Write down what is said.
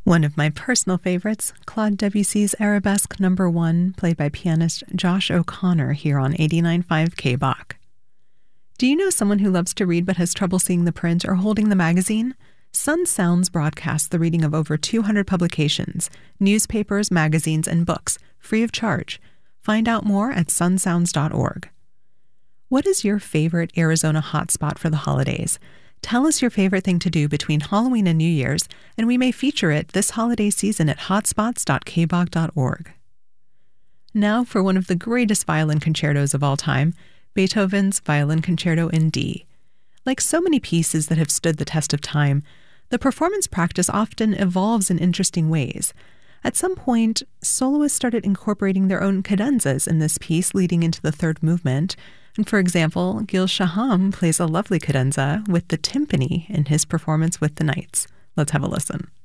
One of my personal favorites, Claude Debussy's Arabesque No. 1, played by pianist Josh O'Connor here on 89.5 KBOK. Do you know someone who loves to read but has trouble seeing the print or holding the magazine? Sun Sounds broadcasts the reading of over 200 publications, newspapers, magazines, and books, free of charge. Find out more at sunsounds.org. What is your favorite Arizona hotspot for the holidays? Tell us your favorite thing to do between Halloween and New Year's, and we may feature it this holiday season at hotspots.kbok.org. Now for one of the greatest violin concertos of all time, Beethoven's Violin Concerto in D. Like so many pieces that have stood the test of time, the performance practice often evolves in interesting ways. At some point, soloists started incorporating their own cadenzas in this piece leading into the third movement. And for example, Gil Shaham plays a lovely cadenza with the timpani in his performance with the Knights. Let's have a listen.